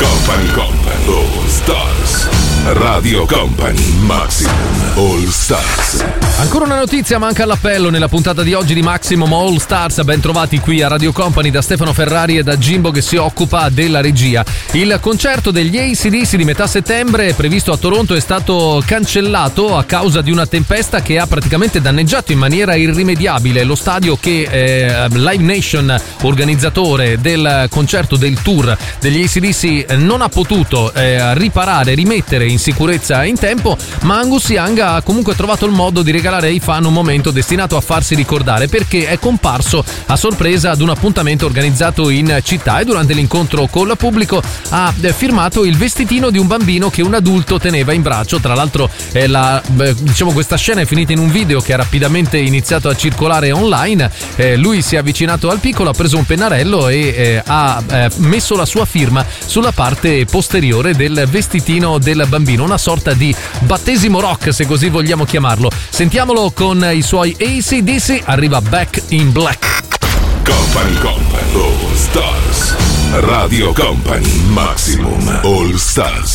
Company All Stars. Radio Company Maximum All Stars. Ancora una notizia manca all'appello nella puntata di oggi di Maximum All Stars. Ben trovati qui a Radio Company da Stefano Ferrari e da Jimbo che si occupa della regia. Il concerto degli AC/DC di metà settembre previsto a Toronto è stato cancellato a causa di una tempesta che ha praticamente danneggiato in maniera irrimediabile lo stadio che Live Nation, organizzatore del concerto del tour degli AC/DC, non ha potuto rimettere in sicurezza in tempo, ma Angus Young ha comunque trovato il modo di regalare ai fan un momento destinato a farsi ricordare, perché è comparso a sorpresa ad un appuntamento organizzato in città e durante l'incontro col pubblico ha firmato il vestitino di un bambino che un adulto teneva in braccio. Tra l'altro questa scena è finita in un video che ha rapidamente iniziato a circolare online. Lui si è avvicinato al piccolo, ha preso un pennarello e ha messo la sua firma sulla parte posteriore del vestitino del bambino, una sorta di battesimo rock, se così vogliamo chiamarlo. Sentiamolo con i suoi AC/DC, arriva Back in Black. Company All Stars. Radio Company Maximum All Stars.